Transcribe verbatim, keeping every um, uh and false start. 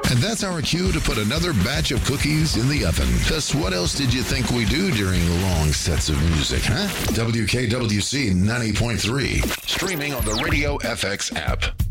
And that's our cue to put another batch of cookies in the oven. Because what else did you think we do during long sets of music, huh? W K W C ninety point three. Streaming on the Radio F X app.